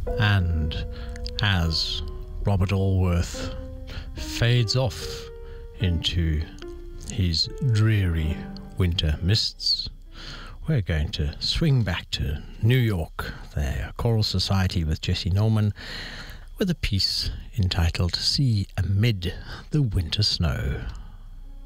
And as Robert Allworth fades off into his dreary winter mists, we're going to swing back to New York, their choral society with Jesse Norman, with a piece entitled Sea Amid the Winter Snow.